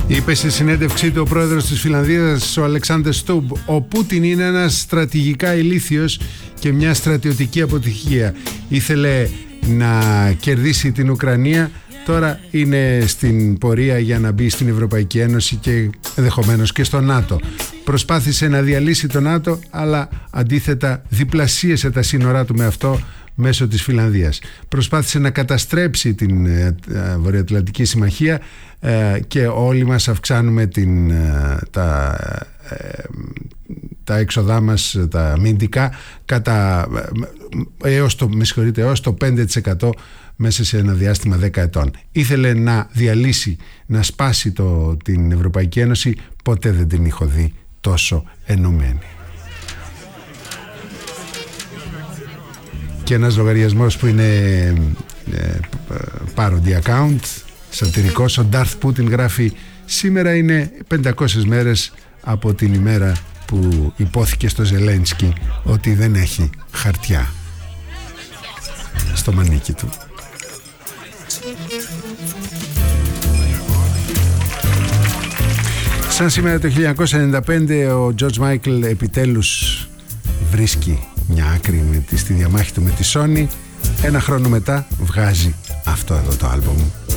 Είπε στη συνέντευξή του ο πρόεδρος της Φινλανδίας, ο Αλεξάντερ Στούμπ, ο Πούτιν είναι ένας στρατηγικά ηλίθιος και μια στρατιωτική αποτυχία. Ήθελε να κερδίσει την Ουκρανία, τώρα είναι στην πορεία για να μπει στην Ευρωπαϊκή Ένωση και ενδεχομένως και στο ΝΑΤΟ. Προσπάθησε να διαλύσει το ΝΑΤΟ, αλλά αντίθετα διπλασίασε τα σύνορά του με αυτό μέσω της Φινλανδίας. Προσπάθησε να καταστρέψει την Βορειοατλαντική Συμμαχία και όλοι μας αυξάνουμε τα έξοδά μας, τα αμυντικά, έως το 5% μέσα σε ένα διάστημα 10 ετών. Ήθελε να διαλύσει, να σπάσει την Ευρωπαϊκή Ένωση. Ποτέ δεν την έχω δει τόσο ενωμένη. Και ένας λογαριασμός που είναι parody account, σατυρικός, ο Darth Putin γράφει: σήμερα είναι 500 μέρες από την ημέρα που υπόθηκε στο Ζελένσκι ότι δεν έχει χαρτιά στο μανίκι του. Σαν σήμερα το 1995 ο George Michael επιτέλους βρίσκει μια άκρη στη διαμάχη του με τη Sony. Ένα χρόνο μετά βγάζει αυτό εδώ το άλμπομ.